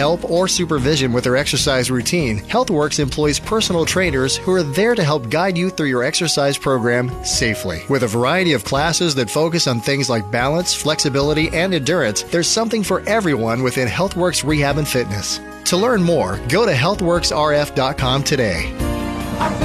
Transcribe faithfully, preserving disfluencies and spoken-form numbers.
help or supervision with their exercise routine, HealthWorks employs personal trainers who are there to help guide you through your exercise program safely. With a variety of classes that focus on things like balance, flexibility, and endurance, there's something for everyone within HealthWorks Rehab and Fitness. To learn more, go to health works r f dot com today.